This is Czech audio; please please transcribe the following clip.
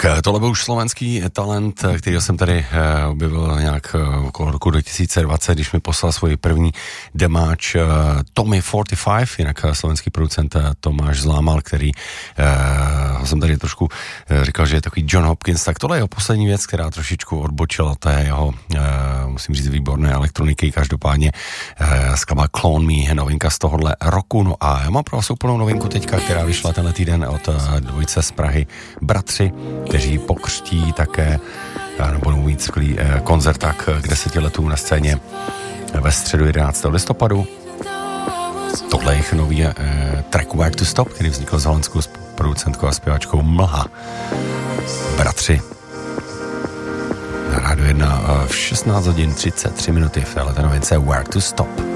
tohle byl už slovenský talent, který jsem tady objevil nějak okolo roku 2020, když mi poslal svůj první demáč Tommy 45, jinak slovenský producent Tomáš Zlámal, který jsem tady trošku říkal, že je takový John Hopkins, tak tohle je jeho poslední věc, která trošičku odbočila, to je jeho, musím říct, výborné elektroniky, každopádně skladba Clone Me, novinka z tohohle roku, no a já mám pro vás úplnou novinku teďka, která vyšla tenhle týden od dvojice z Prahy, Bratři, kteří pokřtí také, budou mít skvělý koncerták k 10 letům na scéně ve středu 11. listopadu. Tohle je jejich nový track Where to Stop, který vznikl s holandskou producentkou a zpěvačkou Mlha. Bratři. Na rádiu 1 v 16 hodin 33 minuty v této novince Where to Stop.